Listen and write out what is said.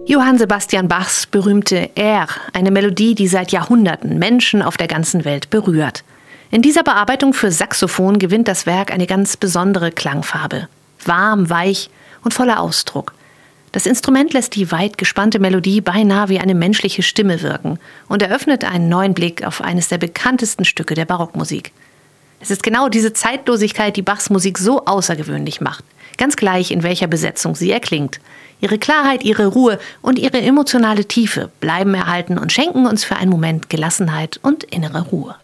Johann Sebastian Bachs berühmte Air, eine Melodie, die seit Jahrhunderten Menschen auf der ganzen Welt berührt. In dieser Bearbeitung für Saxophon gewinnt das Werk eine ganz besondere Klangfarbe. Warm, weich und voller Ausdruck. Das Instrument lässt die weit gespannte Melodie beinahe wie eine menschliche Stimme wirken und eröffnet einen neuen Blick auf eines der bekanntesten Stücke der Barockmusik. Es ist genau diese Zeitlosigkeit, die Bachs Musik so außergewöhnlich macht. Ganz gleich, in welcher Besetzung sie erklingt. Ihre Klarheit, ihre Ruhe und ihre emotionale Tiefe bleiben erhalten und schenken uns für einen Moment Gelassenheit und innere Ruhe.